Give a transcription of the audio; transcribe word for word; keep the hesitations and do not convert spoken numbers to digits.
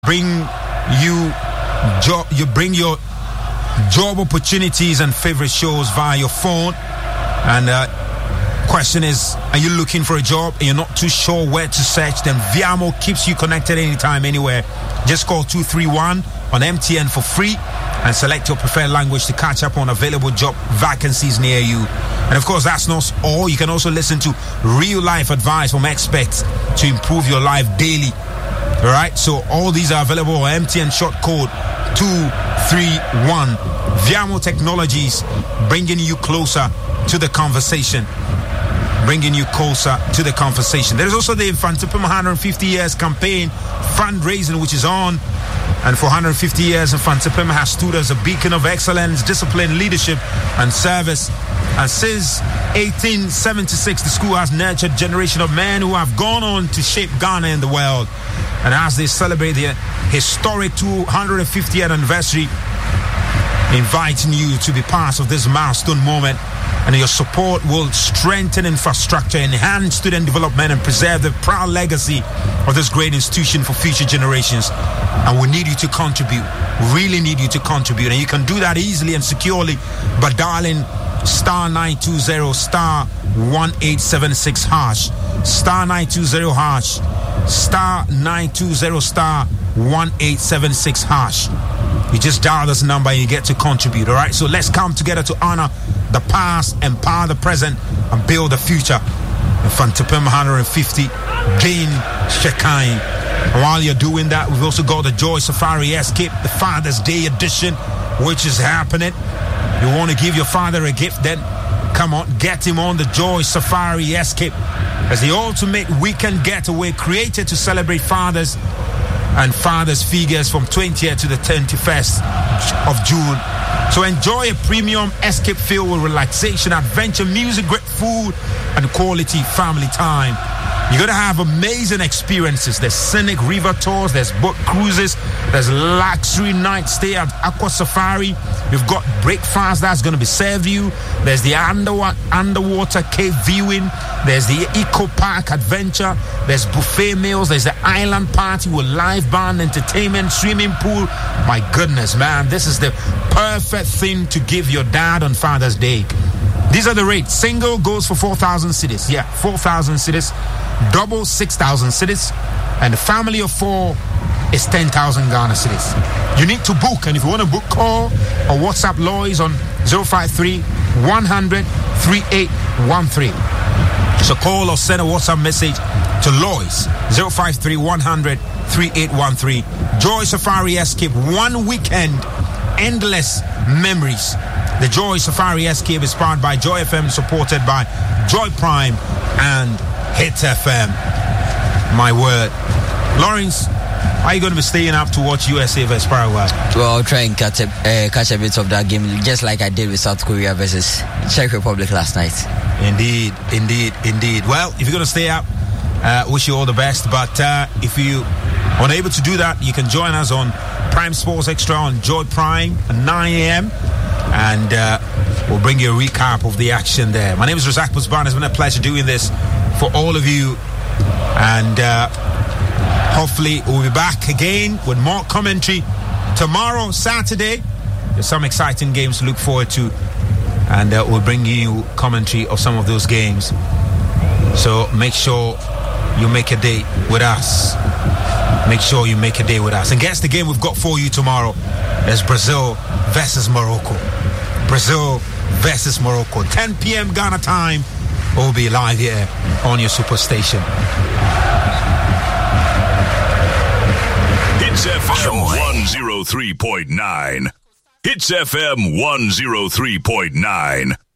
bring you job, you bring your job opportunities and favorite shows via your phone. And uh, question is, are you looking for a job and you're not too sure where to search? Then Viamo keeps you connected anytime, anywhere. Just call two three one on M T N for free and select your preferred language to catch up on available job vacancies near you. And of course, that's not all. You can also listen to real life advice from experts to improve your life daily. All right, so all these are available on M T N short code two three one. Viamo Technologies, bringing you closer to the conversation. Bringing you closer to the conversation. There is also the Infantipim one hundred fifty years campaign fundraising, which is on. And for one hundred fifty years, Infantipim has stood as a beacon of excellence, discipline, leadership, and service. And since eighteen seventy-six, the school has nurtured a generation of men who have gone on to shape Ghana and the world. And as they celebrate their historic two hundred fiftieth anniversary, inviting you to be part of this milestone moment. And your support will strengthen infrastructure, enhance student development, and preserve the proud legacy of this great institution for future generations. And we need you to contribute. Really need you to contribute. And you can do that easily and securely by dialing star nine two zero star one eight seven six hash. Star nine two zero hash. Star nine two zero star one eight seven six hash. You just dial this number and you get to contribute. All right, so let's come together to honor the past, empower the present, and build the future. Infantipim one hundred fifty, gain Shekinah. And while you're doing that, we've also got the Joy Safari Escape, the Father's Day edition, which is happening. You want to give your father a gift? Then come on, get him on the Joy Safari Escape as the ultimate weekend getaway created to celebrate fathers and fathers' figures from twentieth to the twenty-first of June. So enjoy a premium escape filled with relaxation, adventure, music, great food, and quality family time. You're going to have amazing experiences. There's scenic river tours, there's boat cruises, there's luxury night stay at Aqua Safari. You've got breakfast that's going to be served you. There's the underwater, underwater cave viewing. There's the Eco Park adventure. There's buffet meals. There's the island party with live band, entertainment, swimming pool. My goodness, man, this is the perfect thing to give your dad on Father's Day. These are the rates. Single goes for four thousand cedis. Yeah, four thousand cedis. Double, six thousand cedis. And the family of four is ten thousand Ghana cedis. You need to book. And if you want to book, call or WhatsApp Lois on zero five three one hundred three eight one three. So call or send a WhatsApp message to Lois zero five three one hundred three eight one three. Joy Safari Escape, one weekend, endless memories. The Joy Safari Escape is powered by Joy F M, supported by Joy Prime and Hit F M. My word. Lawrence, are you going to be staying up to watch U S A versus Paraguay? Well, I'll try and catch a, uh, catch a bit of that game, just like I did with South Korea versus Czech Republic last night. Indeed, indeed, indeed. Well, if you're going to stay up, uh, wish you all the best. But uh, if you are unable to do that, you can join us on Prime Sports Extra on Joy Prime at nine a.m. And uh, we'll bring you a recap of the action there. My name is Razak Busban. It's been a pleasure doing this for all of you. And uh, hopefully we'll be back again with more commentary tomorrow, Saturday. There's some exciting games to look forward to. And uh, we'll bring you commentary of some of those games. So make sure you make a day with us. Make sure you make a day with us. And guess the game we've got for you tomorrow is Brazil versus Morocco. Brazil versus Morocco. ten p.m. Ghana time. We'll be live here on your superstation. Hits F M one oh three point nine. Hits F M one oh three point nine.